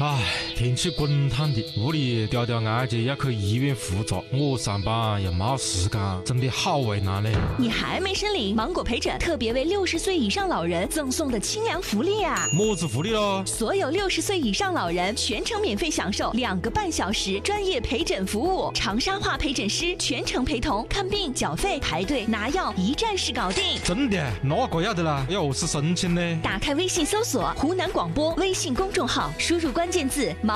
唉，天气滚烫的，屋里吊吊案件要去医院复查，我上班又没时间，真的好为难嘞。 你还没申领芒果陪诊特别为60岁以上老人赠送的清凉福利啊！ 么子福利咯？ 所有60岁以上老人全程免费享受2个半小时专业陪诊服务，长沙话陪诊师全程陪同，看病、缴费、排队、拿药，一站式搞定。 真的？那个要得啦，要何是申请呢？ 打开微信搜索湖南广播微信公众号，输入关键字